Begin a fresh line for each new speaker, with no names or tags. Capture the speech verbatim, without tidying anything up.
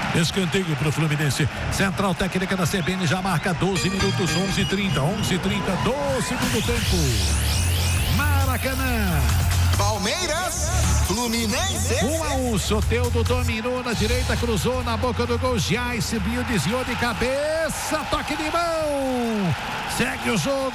Escanteio pro Fluminense. Central técnica da C B N já marca doze minutos, onze e trinta, onze e trinta do segundo tempo. Maracanã.
Palmeiras, Fluminense.
um a um, Soteldo dominou na direita, cruzou na boca do gol. Jai subiu, desviou de cabeça, toque de mão. Segue o jogo.